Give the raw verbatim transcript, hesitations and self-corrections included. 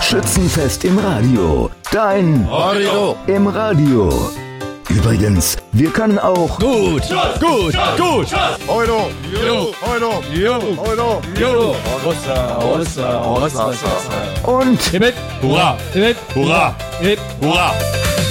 Schützenfest im Radio. Dein Radio im Radio. Übrigens, wir können auch gut, gut, gut. Euro, Jo, Euro, jo, Euro, jo. Hossa, hossa, hossa, hossa. und Hip, hip, hurra, hip, hurra, hip, hurra.